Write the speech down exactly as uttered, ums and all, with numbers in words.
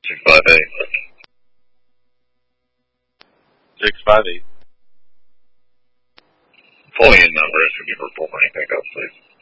Six five eight. Six five eight. Fully in numbers. Would you report any pickups, please?